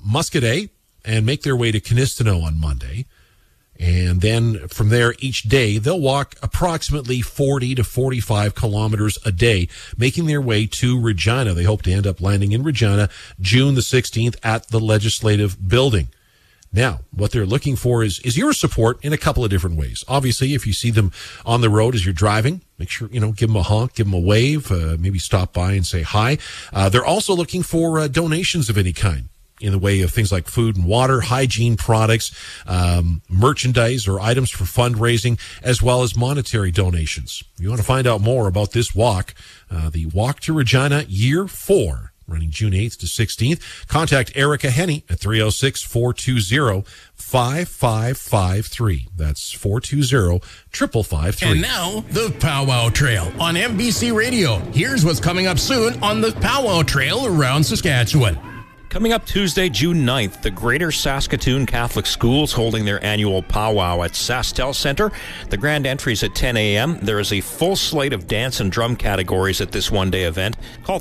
Muscadet and make their way to Canistino on Monday. And then from there, each day, they'll walk approximately 40 to 45 kilometers a day, making their way to Regina. They hope to end up landing in Regina June the 16th at the Legislative Building. Now, what they're looking for is your support in a couple of different ways. Obviously, if you see them on the road as you're driving, make sure, give them a honk, give them a wave, maybe stop by and say hi. They're also looking for donations of any kind, in the way of things like food and water, hygiene products, merchandise or items for fundraising, as well as monetary donations. If you want to find out more about this walk, the Walk to Regina Year 4, running June 8th to 16th, contact Erica Henney at 306-420-5553. That's 420-5553. And now, the Powwow Trail on MBC Radio. Here's what's coming up soon on the Powwow Trail around Saskatchewan. Coming up Tuesday, June 9th, the Greater Saskatoon Catholic Schools holding their annual powwow at SaskTel Center. The grand entry's at 10 a.m. There is a full slate of dance and drum categories at this one-day event. Call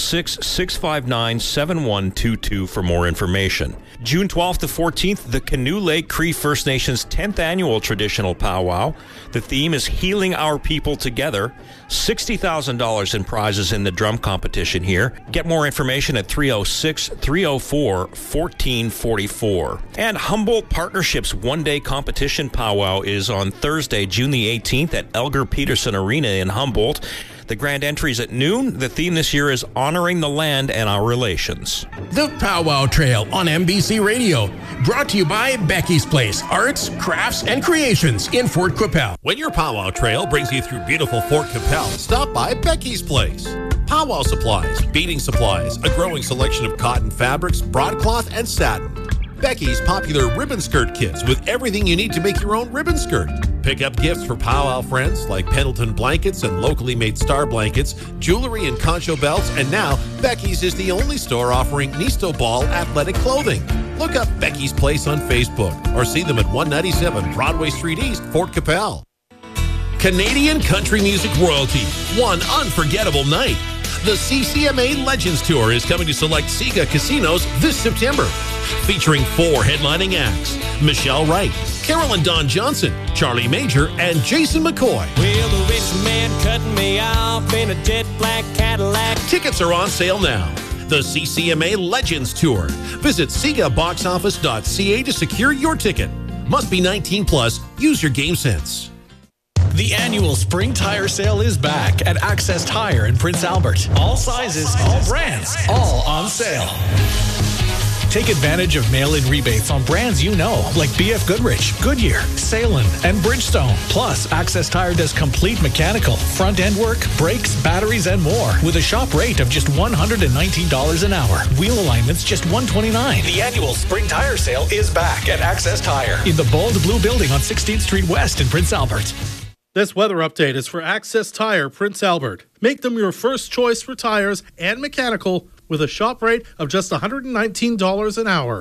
306-659-7122 for more information. June 12th to 14th, the Canoe Lake Cree First Nations 10th Annual Traditional Powwow. The theme is Healing Our People Together. $60,000 in prizes in the drum competition here. Get more information at 306-304-1444. And Humboldt Partnership's one-day competition powwow is on Thursday, June the 18th at Elgar Peterson Arena in Humboldt. The grand entry's at noon. The theme this year is Honoring the Land and Our Relations. The Powwow Trail on MBC Radio. Brought to you by Becky's Place, Arts, Crafts, and Creations in Fort Qu'Appelle. When your Powwow Trail brings you through beautiful Fort Qu'Appelle, stop by Becky's Place. Powwow supplies, beading supplies, a growing selection of cotton fabrics, broadcloth, and satin. Becky's popular ribbon skirt kits with everything you need to make your own ribbon skirt. Pick up gifts for powwow friends like Pendleton blankets and locally made star blankets, jewelry and concho belts, and now Becky's is the only store offering Nisto Ball athletic clothing. Look up Becky's Place on Facebook or see them at 197 Broadway Street East, Fort Qu'Appelle. Canadian country music royalty, one unforgettable night. The CCMA Legends Tour is coming to select Sega casinos this September, featuring 4 headlining acts: Michelle Wright, Carolyn Dawn Johnson, Charlie Major, and Jason McCoy. Well, the rich man cutting me off in a jet black Cadillac. Tickets are on sale now. The CCMA Legends Tour. Visit SegaBoxOffice.ca to secure your ticket. Must be 19 plus. Use your game sense. The annual spring tire sale is back at Access Tire in Prince Albert. All sizes, all brands, all on sale. Take advantage of mail-in rebates on brands you know, like BF Goodrich, Goodyear, Salem, and Bridgestone. Plus, Access Tire does complete mechanical, front-end work, brakes, batteries, and more, with a shop rate of just $119 an hour. Wheel alignments just $129. The annual spring tire sale is back at Access Tire in the bold blue building on 16th Street West in Prince Albert. This weather update is for Access Tire, Prince Albert. Make them your first choice for tires and mechanical with a shop rate of just $119 an hour.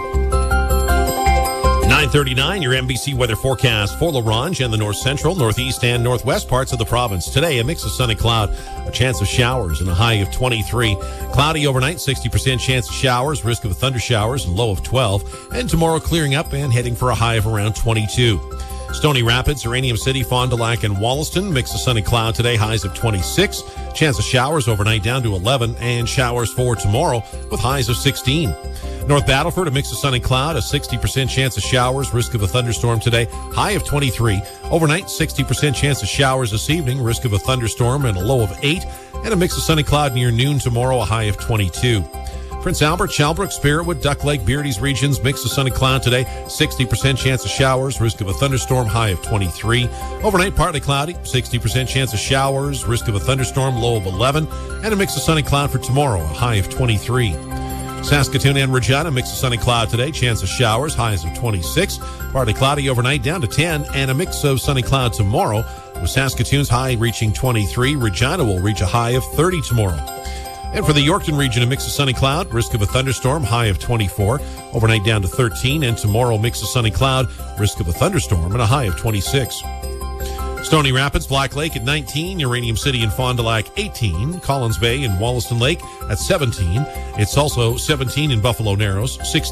9:39, your MBC weather forecast for La Ronge and the north central, northeast, and northwest parts of the province. Today, a mix of sun and cloud, a chance of showers, and a high of 23. Cloudy overnight, 60% chance of showers, risk of thunder showers, and low of 12. And tomorrow, clearing up and heading for a high of around 22. Stony Rapids, Uranium City, Fond du Lac, and Wollaston. Mix of sun and cloud today, highs of 26. Chance of showers overnight down to 11, and showers for tomorrow with highs of 16. North Battleford, a mix of sun and cloud, a 60% chance of showers, risk of a thunderstorm today, high of 23. Overnight, 60% chance of showers this evening, risk of a thunderstorm, and a low of 8. And a mix of sun and cloud near noon tomorrow, a high of 22. Prince Albert, Shalbrook, Spiritwood, Duck Lake, Beardy's regions, mix of sun and cloud today, 60% chance of showers, risk of a thunderstorm, high of 23. Overnight, partly cloudy, 60% chance of showers, risk of a thunderstorm, low of 11. And a mix of sun and cloud for tomorrow, a high of 23. Saskatoon and Regina, mix of sun and cloud today, chance of showers, highs of 26. Partly cloudy overnight, down to 10, and a mix of sun and cloud tomorrow, with Saskatoon's high reaching 23. Regina will reach a high of 30 tomorrow. And for the Yorkton region, a mix of sun and cloud, risk of a thunderstorm, high of 24. Overnight down to 13, and tomorrow, mix of sun and cloud, risk of a thunderstorm, and a high of 26. Stony Rapids, Black Lake at 19, Uranium City and Fond du Lac 18, Collins Bay and Wollaston Lake at 17. It's also 17 in Buffalo Narrows, 16